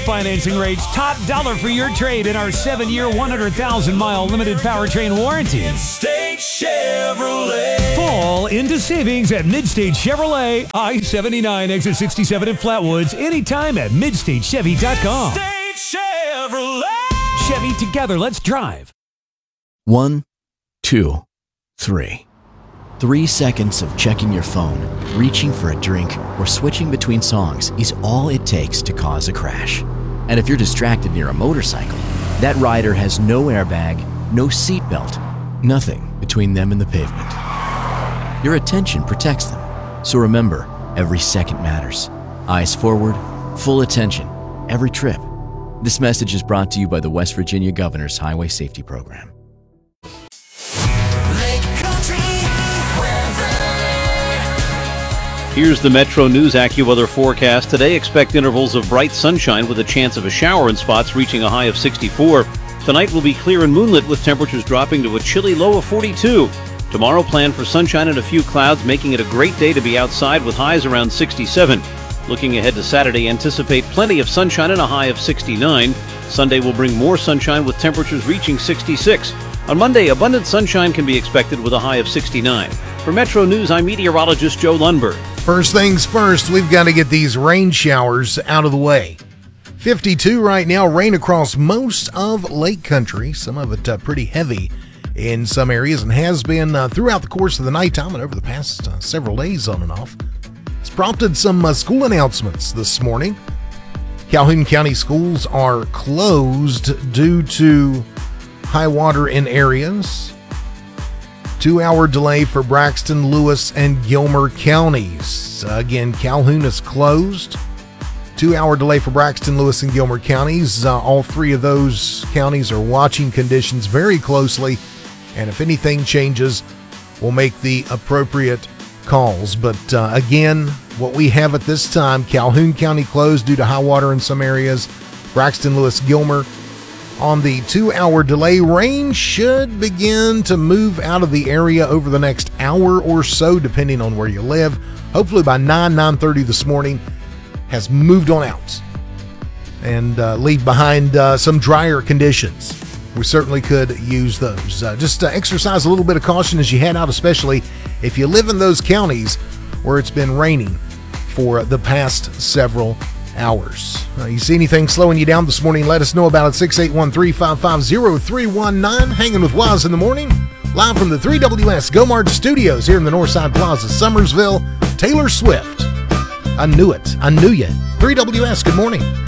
financing rates, top dollar for your trade in our 7-year, 100,000-mile limited powertrain warranty. Midstate Chevrolet. Fall into savings at Midstate Chevrolet, I-79, exit 67 in Flatwoods, anytime at MidstateChevy.com. Midstate Chevrolet. Chevy, together, let's drive. 1, 2, 3. 3 seconds of checking your phone, reaching for a drink, or switching between songs is all it takes to cause a crash. And if you're distracted near a motorcycle, that rider has no airbag, no seatbelt, nothing between them and the pavement. Your attention protects them. So remember, every second matters. Eyes forward, full attention, every trip. This message is brought to you by the West Virginia Governor's Highway Safety Program. Here's the Metro News AccuWeather forecast. Today, expect intervals of bright sunshine with a chance of a shower in spots reaching a high of 64. Tonight will be clear and moonlit with temperatures dropping to a chilly low of 42. Tomorrow, plan for sunshine and a few clouds, making it a great day to be outside with highs around 67. Looking ahead to Saturday, anticipate plenty of sunshine and a high of 69. Sunday will bring more sunshine with temperatures reaching 66. On Monday, abundant sunshine can be expected with a high of 69. For Metro News, I'm meteorologist Joe Lundberg. First things first, we've got to get these rain showers out of the way. 52 right now, rain across most of Lake Country, some of it pretty heavy in some areas, and has been throughout the course of the nighttime and over the past several days on and off. It's prompted some school announcements this morning. Calhoun County schools are closed due to high water in areas. 2-hour delay for Braxton, Lewis, and Gilmer counties. Again, Calhoun is closed. 2-hour delay for Braxton, Lewis, and Gilmer counties. All three of those counties are watching conditions very closely, and if anything changes, we'll make the appropriate calls. But again, what we have at this time, Calhoun County closed due to high water in some areas. Braxton, Lewis, Gilmer on the 2-hour delay. Rain should begin to move out of the area over the next hour or so, depending on where you live. Hopefully by 9:30 this morning has moved on out and leave behind some drier conditions. We certainly could use those. Just exercise a little bit of caution as you head out, especially if you live in those counties where it's been raining for the past several hours. You see anything slowing you down this morning, let us know about it. 681-355-0319. Hanging with Waz in the morning. Live from the 3WS GoMart Studios here in the Northside Plaza, Summersville. Taylor Swift. I knew it. I knew you. 3WS, good morning.